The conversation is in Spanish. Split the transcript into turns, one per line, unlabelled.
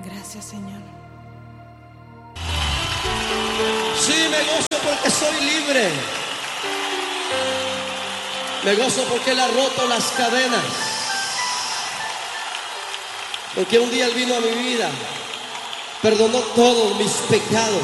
Gracias, Señor.
Sí, me gozo porque soy libre. Me gozo porque Él ha roto las cadenas. Porque un día Él vino a mi vida, perdonó todos mis pecados.